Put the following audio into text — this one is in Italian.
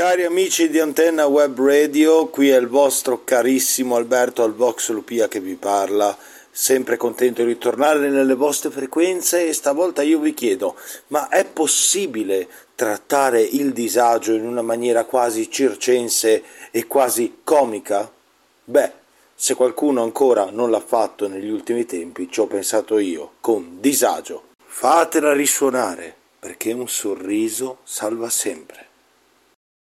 Cari amici di Antenna Web Radio, qui è il vostro carissimo Alberto al Vox Lupia che vi parla, sempre contento di ritornare nelle vostre frequenze e stavolta io vi chiedo, ma è possibile trattare il disagio in una maniera quasi circense e quasi comica? Beh, se qualcuno ancora non l'ha fatto negli ultimi tempi, ci ho pensato io, con disagio. Fatela risuonare, perché un sorriso salva sempre.